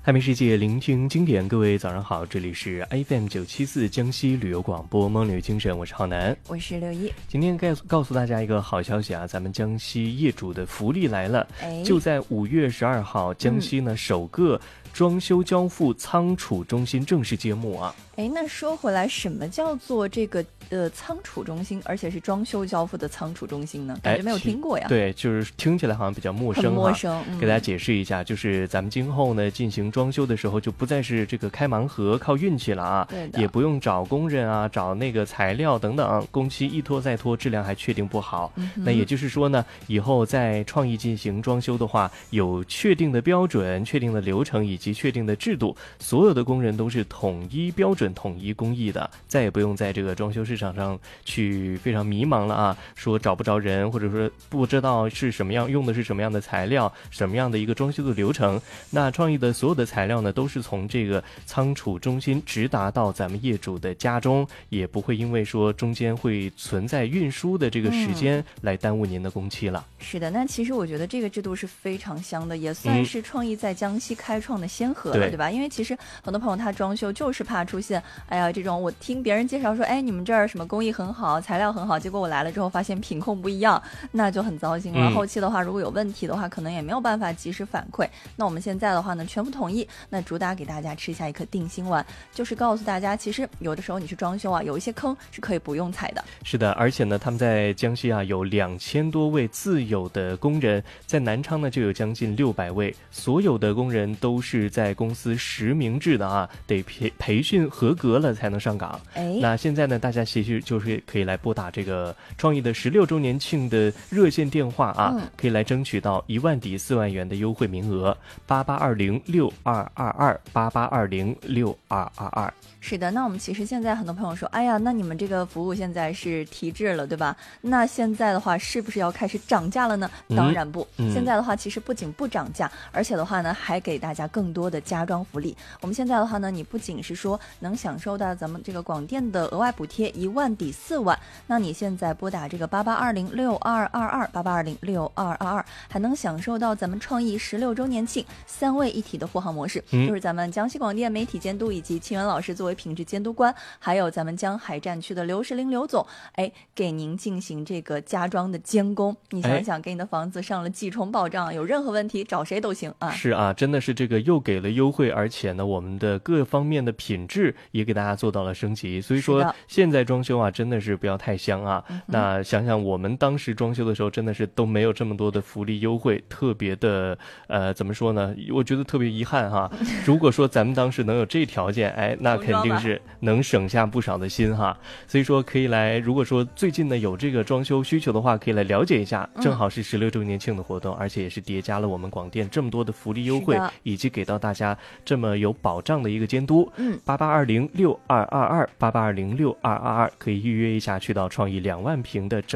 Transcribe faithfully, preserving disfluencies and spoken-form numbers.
汉民世界，聆听经典。各位早上好，这里是 F M 九七四江西旅游广播梦旅精神，我是浩南， 我是六一。 今天告告诉大家一个好消息啊，咱们江西业主的福利来了， 哎就在五月十二号，江西呢、嗯、首个装修交付仓储中心正式揭幕啊。 哎，那说回来，什么叫做这个呃仓储中心，而且是装修交付的仓储中心呢？感觉没有听过呀。 对，就是听起来好像比较陌生哈。 很陌生、嗯。 给大家解释一下，就是咱们今后呢进行装修的时候，就不再是这个开盲盒靠运气了啊， 对的， 也不用找工人啊，找那个材料等等，工期一拖再拖，质量还确定不好。 嗯、 那也就是说呢，以后在创意进行装修的话，有确定的标准、确定的流程以及确定的制度，所有的工人都是统一标准、统一工艺的，再也不用在这个装修市场上去非常迷茫了啊，说找不着人，或者说不知道是什么样用的是什么样的材料，什么样的一个装修的流程。那创意的所有的材料呢，都是从这个仓储中心直达到咱们业主的家中，也不会因为说中间会存在运输的这个时间来耽误您的工期了。 嗯、是的，那其实我觉得这个制度是非常香的，也算是创意在江西开创的先河了、嗯、对, 对吧？因为其实很多朋友他装修就是怕出现哎呀这种我听别人介绍说哎你们这儿什么工艺很好，材料很好，结果我来了之后发现品控不一样，那就很糟心了、嗯、后期的话如果有问题的话可能也没有办法及时反馈。那我们现在的话呢全部统一，那主打给大家吃下一颗定心丸，就是告诉大家其实有的时候你去装修啊，有一些坑是可以不用踩的。 是的，而且呢他们在江西啊有两千多位自有的工人，在南昌呢就有将近六百位，所有的工人都是在公司实名制的啊，得培培训合格了才能上岗。 哎， 那现在呢大家其实就是可以来拨打这个创意的十六周年庆的热线电话啊、嗯、可以来争取到一万抵四万元的优惠名额，八八二零六二二二八八二零六二二二。 是的，那我们其实现在很多朋友说哎呀那你们这个服务现在是提质了对吧，那现在的话是不是要开始涨价了呢？当然不、嗯、现在的话其实不仅不涨价，而且的话呢还给大家更多的家装福利。我们现在的话呢，你不仅是说能享受到咱们这个广电的额外补贴一万抵四万，那你现在拨打这个八八二零六二二二八八二零六二二二，还能享受到咱们创意十六周年庆三位一体的护航模式、嗯、就是咱们江西广电媒体监督以及庆元老师作为品质监督官，还有咱们江海战区的刘石林刘总，哎，给您进行这个家装的监工。你想想，给你的房子上了几重保障，有任何问题找谁都行啊！ 是啊，真的是这个又给了优惠，而且呢，我们的各方面的品质也给大家做到了升级。所以说，现在装修啊，真的是不要太香啊。嗯、那想想我们当时装修的时候，真的是都没有这么多的福利优惠，特别的呃，怎么说呢？我觉得特别遗憾哈。如果说咱们当时能有这条件，哎，那肯定是能省下不少的心哈。所以说可以来，如果说最近呢有这个装修需求的话，可以来了解一下，正好是十六周年庆的活动、嗯、而且也是叠加了我们广电这么多的福利优惠，以及给到大家这么有保障的一个监督。嗯，八八二零六二二二八八二零六二二二可以预约一下，去到创意两万平的整